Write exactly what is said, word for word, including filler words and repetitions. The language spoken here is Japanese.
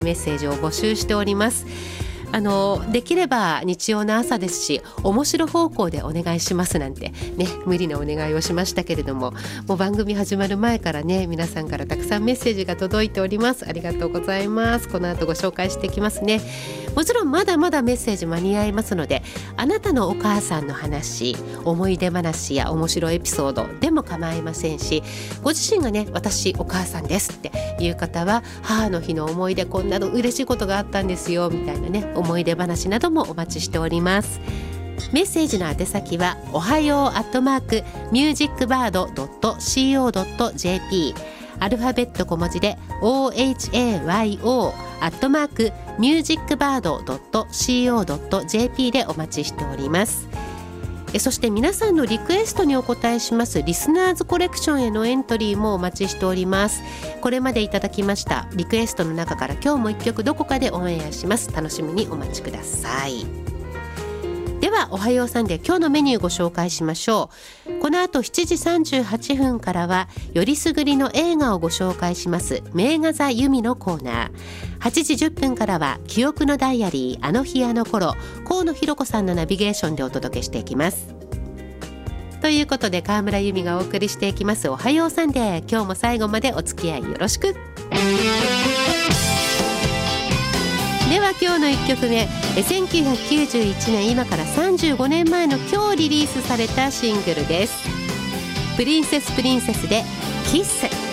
メッセージを募集しております。あのできれば日曜の朝ですし、面白方向でお願いしますなんてね、無理なお願いをしましたけれども、もう番組始まる前からね、皆さんからたくさんメッセージが届いております。ありがとうございます。この後ご紹介していきますね。もちろんまだまだメッセージ間に合いますので、あなたのお母さんの話、思い出話や面白いエピソードでも構いませんし、ご自身がね、私お母さんですっていう方は、母の日の思い出、こんなの嬉しいことがあったんですよみたいなね、思い出話などもお待ちしております。メッセージの宛先はおはようアットマークミュージックバードドットシーオードットジェーピー、 アルファベット小文字で オーエイチエーワイオー アットマークミュージックバードドットシーオードットジェーピー でお待ちしております。えそして皆さんのリクエストにお答えしますリスナーズコレクションへのエントリーもお待ちしております。これまでいただきましたリクエストの中から今日も一曲どこかでオンエアします。楽しみにお待ちください。ではおはようサンデー、今日のメニューご紹介しましょう。この後しちじさんじゅうはっぷんからはよりすぐりの映画をご紹介します名画座由美のコーナー。はちじじゅっぷんからは記憶のダイアリー、あの日あの頃、河野弘子さんのナビゲーションでお届けしていきます。ということで川村由美がお送りしていきますおはようサンデー、今日も最後までお付き合いよろしく。では今日のいっきょくめ、せんきゅうひゃくきゅうじゅういちねん、今からさんじゅうごねんまえの今日リリースされたシングルです。プリンセスプリンセスでキッス。